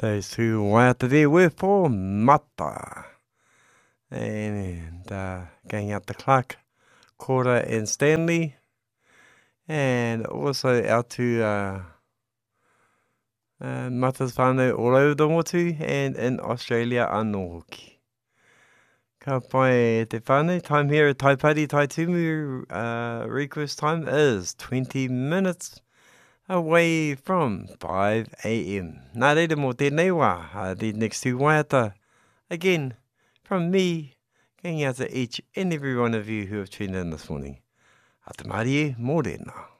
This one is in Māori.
Those who waiata there were for Mata. And going out to Clark, Cora and Stanley. And also out to Mata's whānau all over the motu and in Australia anō hoki. Ka pai te whānau, time here at Taipari, Taitumu, request time is 20 minutes away from 5 a.m. Nā reira mō tēnei wā, the next two waiata. Again, from me, going out to each and every one of you who have tuned in this morning. Ata Marie, mōrena.